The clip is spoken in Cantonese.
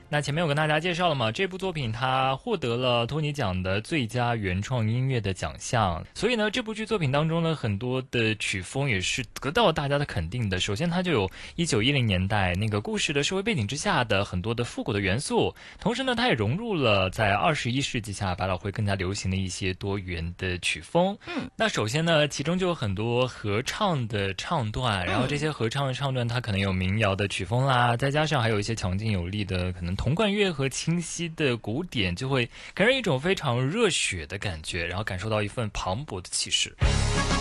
那前面我跟大家介绍了嘛，这部作品它获得了托尼奖的最佳原创音乐的奖项，所以呢，这部剧作品当中呢，很多的曲风也是得到大家的肯定的。首先，它就有1910年代那个故事的社会背景之下的很多的复古的元素，同时呢，它也融入了在21世纪下百老汇更加流行的一些多元的曲风。那首先呢，其中就有很多合唱的唱段，然后这些合唱的唱段，它可能有民谣的曲风啦，再加上还有一些强劲有力的可能铜管乐和清晰的鼓点，就会给人一种非常热血的感觉，然后感受到一份磅礴的气势。